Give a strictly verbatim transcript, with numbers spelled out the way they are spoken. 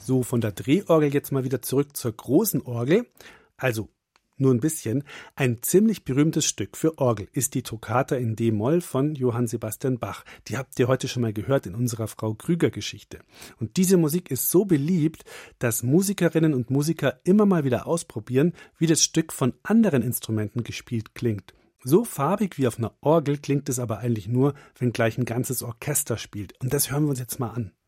So, von der Drehorgel jetzt mal wieder zurück zur großen Orgel. Also nur ein bisschen. Ein ziemlich berühmtes Stück für Orgel ist die Toccata in D-Moll von Johann Sebastian Bach. Die habt ihr heute schon mal gehört in unserer Frau Krüger-Geschichte. Und diese Musik ist so beliebt, dass Musikerinnen und Musiker immer mal wieder ausprobieren, wie das Stück von anderen Instrumenten gespielt klingt. So farbig wie auf einer Orgel klingt es aber eigentlich nur, wenn gleich ein ganzes Orchester spielt. Und das hören wir uns jetzt mal an.